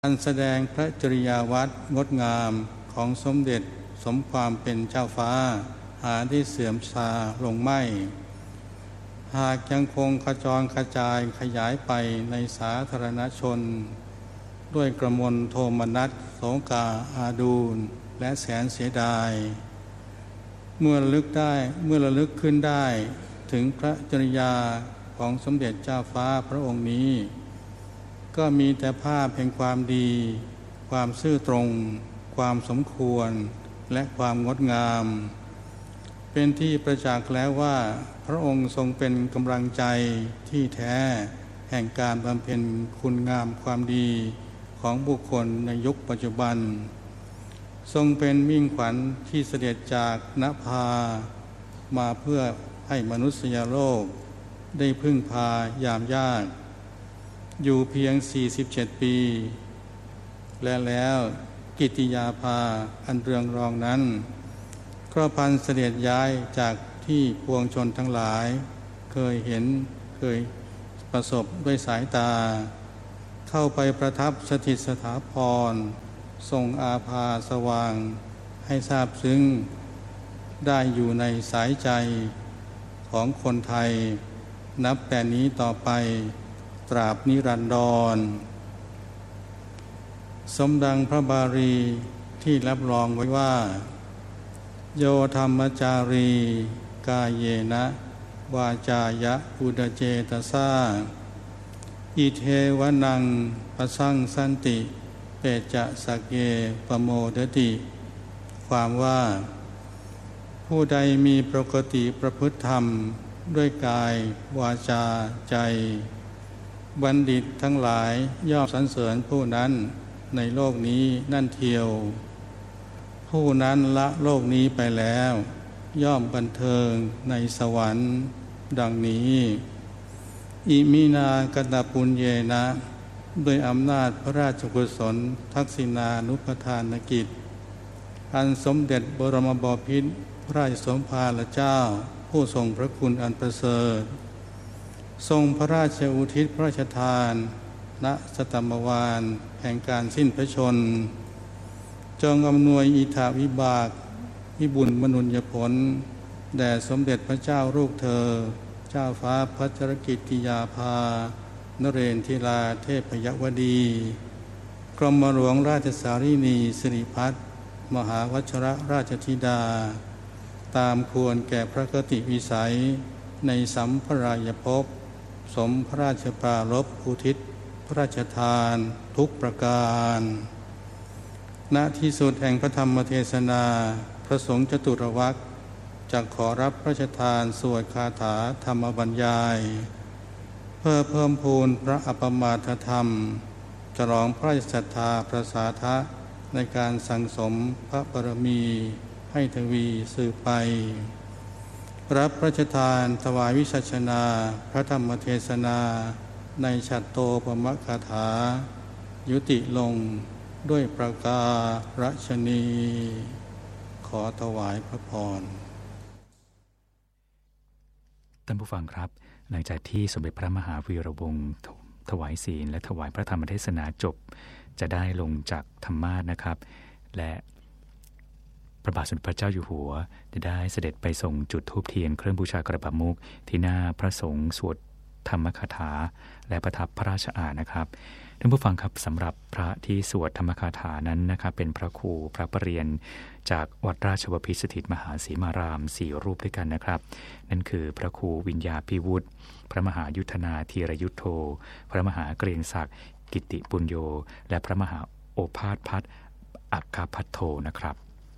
การแสดงพระจริยาวัดงดงามของสมเด็จสมความเป็นเจ้าฟ้าหาที่เสื่อมทราลงไม่หากยังคงกระจรกระจายขยายไปในสาธารณชนด้วยกระมวลโทมนัสโสกาอาดูลและแสนเสียดายเมื่อระลึกขึ้นได้ถึงพระจริยาของสมเด็จเจ้าฟ้าพระองค์นี้ก็มีแต่ภาพแห่งความดีความซื่อตรงความสมควรและความงดงามเป็นที่ประจักษ์แล้วว่าพระองค์ทรงเป็นกำลังใจที่แท้แห่งการบำเพ็ญคุณงามความดีของบุคคลในยุคปัจจุบันทรงเป็นมิ่งขวัญที่เสด็จจากนภามาเพื่อให้มนุษยโลกได้พึ่งพายามยากอยู่เพียง47ปีและแล้วกิตติยาภาอันเรืองรองนั้นก็พันเสด็จย้ายจากที่ปวงชนทั้งหลายเคยประสบด้วยสายตาเข้าไปประทับสถิตสถาพรทรงอาภาสว่างให้ทราบซึ้งได้อยู่ในสายใจของคนไทยนับแต่นี้ต่อไปตราบนิรันดรสมดังพระบาลีที่รับรองไว้ว่าโยธรรมจารีกายเยนะวาจายะอุดเจตสาอิเทวนังปสังสันติเปจะสักเยปโมดติความว่าผู้ใดมีปกติประพฤติธรรมด้วยกายวาจาใจบัณฑิตทั้งหลายย่อมสรรเสริญผู้นั้นในโลกนี้นั่นเทียวผู้นั้นละโลกนี้ไปแล้วย่อมบันเทิงในสวรรค์ดังนี้อิมินากตปุญเยนะด้วยอำนาจพระราชกุศลทักษิณานุปทานกิจอันสมเด็จบรมบพิตรพระราชสมภารเจ้าผู้ทรงพระคุณอันประเสริฐทรงพระราชอุทิศพระราชทานณสตัมมวาลแห่งการสิ้นพระชนจงอำนวยอิทธาวิบากวิบุญมนุญญผลแด่สมเด็จพระเจ้าลูกเธอเจ้าฟ้าพัชรกิติยาภานเรนทิราเทพยวดีกรมหลวงราชสารีนีสิริพัฒน์มหาวชรราชธิดาตามควรแก่พระกติวิสัยในสัมภรายภพสมพระราชปรารภอุทิศพระราชทานทุกประการณที่สุดแห่งพระธรรมเทศนาพระสงฆ์จตุรวรรคจะขอรับพระราชทานสวดคาถาธรรมบรรยายเพื่อเพิ่มพูนพระอัปมาทธรรมฉลองพระราชศรัทธาประสาทะในการสั่งสมพระบารมีให้ทวีสืบไปรับพระราชทานถวายวิสัชนาพระธรรมเทศนาในฉัตรโตปมคาถายุติลงด้วยประการฉนีขอถวายพระพรท่านผู้ฟังครับหลังจากที่สมเด็จพระมหาวีระวงศ์ถวายศีลและถวายพระธรรมเทศนาจบจะได้ลงจากธรรมาสน์นะครับและพระบาทสมเด็จพระเจ้าอยู่หัวได้เสด็จไปส่งจุดธูปเทียนเครื่องบูชากระบะมุกที่หน้าพระสงฆ์สวดธรรมคาถาและประทับพระราชอาณานะครับท่านผู้ฟังครับสำหรับพระที่สวดธรรมคาถานั้นนะครับเป็นพระครูพระประเรียนจากวัดราชบพิตรสถิตมหาศรีมาราม4รูปด้วยกันนะครับนั่นคือพระครูวิญญาภิวุฒิพระมหายุทธนาธีรยุทโธพระมหาเกรียงศักดิ์กิติปุญโญและพระมหาโอภาสพัฒน์อัคคพัทโธนะครับ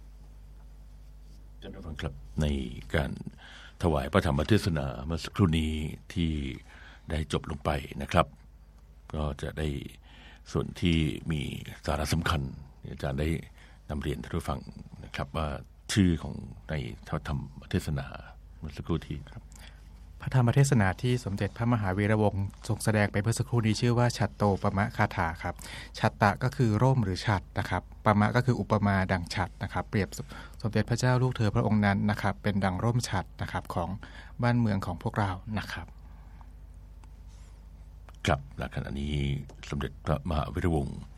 ท่านผู้ฟังครับในการถวายพระธรรมเทศนาเมื่อสักครู่นี้ที่ได้จบลงไปนะครับก็จะได้ส่วนที่มีสาระสำคัญอาจารย์ได้นำเรียนท่านผู้ฟังนะครับว่าชื่อของในพระธรรมเทศนาเมื่อสักครู่ที่ครับพระธรรมเทศนาที่สมเด็จพระมหาวีระวงศ์ทรงแสดงไปเมื่อสักครู่นี้ชื่อว่าฉัตรโตปมคาถาครับฉัตตะก็คือร่มหรือฉัตรนะครับปมะก็คืออุปมาดังฉัตรนะครับเปรียบสมเด็จพระเจ้าลูกเธอพระองค์นั้นนะครับเป็นดังร่มฉัตรนะครับของบ้านเมืองของพวกเรานะครับครับและขณะนี้สมเด็จพระมหาวีระวงศ์